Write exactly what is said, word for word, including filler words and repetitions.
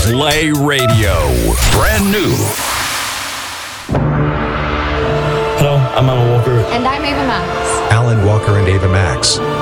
Play Radio. Brand new. Hello, I'm Alan Walker. And I'm Ava Max. Alan Walker and Ava Max.